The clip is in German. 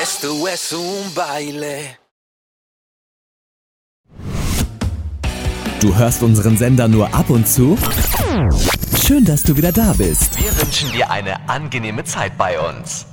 Esto es un baile. Du hörst unseren Sender nur ab und zu? Schön, dass du wieder da bist. Wir wünschen dir eine angenehme Zeit bei uns.